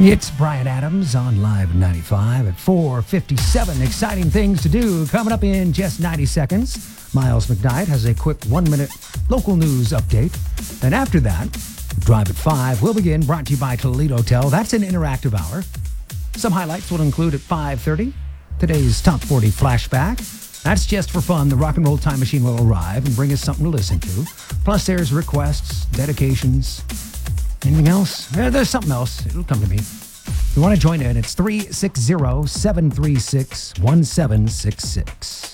It's Brian Adams on Live 95 at 4:57. Exciting things to do coming up in just 90 seconds. Miles McKnight has a quick 1-minute local news update. And after that, Drive at 5 will begin, brought to you by Toledo Hotel. That's an interactive hour. Some highlights will include at 5:30 today's Top 40 flashback. That's just for fun. The Rock and Roll Time Machine will arrive and bring us something to listen to. Plus, there's requests, dedications. Anything else? There's something else. It'll come to me. If you want to join in, it's 360-736-1766.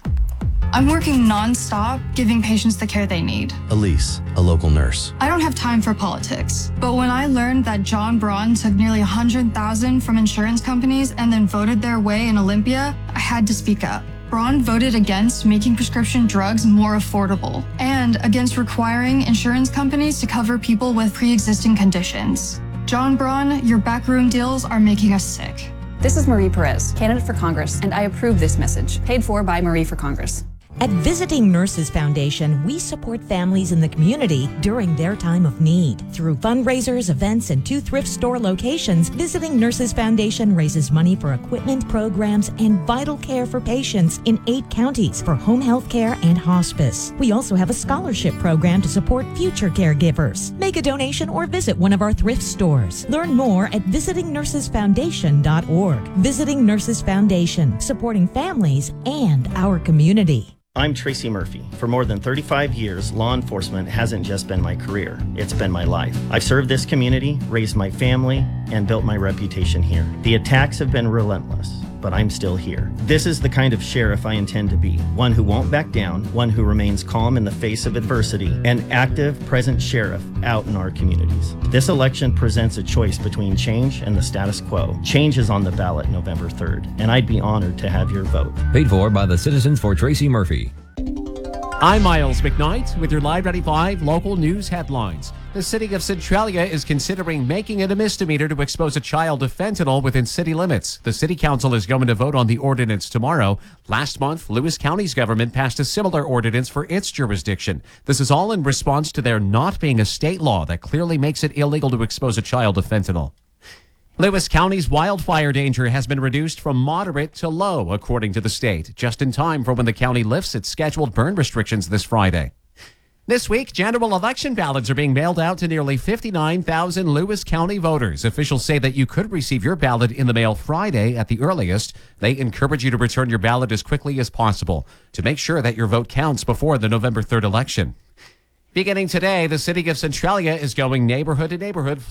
I'm working nonstop, giving patients the care they need. Elise, a local nurse. I don't have time for politics. But when I learned that John Braun took nearly $100,000 from insurance companies and then voted their way in Olympia, I had to speak up. Braun voted against making prescription drugs more affordable and against requiring insurance companies to cover people with pre-existing conditions. John Braun, your backroom deals are making us sick. This is Marie Perez, candidate for Congress, and I approve this message. Paid for by Marie for Congress. At Visiting Nurses Foundation, we support families in the community during their time of need. Through fundraisers, events, and 2 thrift store locations, Visiting Nurses Foundation raises money for equipment, programs, and vital care for patients in 8 counties for home health care and hospice. We also have a scholarship program to support future caregivers. Make a donation or visit one of our thrift stores. Learn more at visitingnursesfoundation.org. Visiting Nurses Foundation, supporting families and our community. I'm Tracy Murphy. For more than 35 years, law enforcement hasn't just been my career, it's been my life. I've served this community, raised my family, and built my reputation here. The attacks have been relentless, but I'm still here. This is the kind of sheriff I intend to be. One who won't back down, one who remains calm in the face of adversity, an active, present sheriff out in our communities. This election presents a choice between change and the status quo. Change is on the ballot November 3rd, and I'd be honored to have your vote. Paid for by the Citizens for Tracy Murphy. I'm Miles McKnight with your Live 95 local news headlines. The city of Centralia is considering making it a misdemeanor to expose a child to fentanyl within city limits. The city council is going to vote on the ordinance tomorrow. Last month, Lewis County's government passed a similar ordinance for its jurisdiction. This is all in response to there not being a state law that clearly makes it illegal to expose a child to fentanyl. Lewis County's wildfire danger has been reduced from moderate to low, according to the state, just in time for when the county lifts its scheduled burn restrictions this Friday. This week, general election ballots are being mailed out to nearly 59,000 Lewis County voters. Officials say that you could receive your ballot in the mail Friday at the earliest. They encourage you to return your ballot as quickly as possible to make sure that your vote counts before the November 3rd election. Beginning today, the city of Centralia is going neighborhood to neighborhood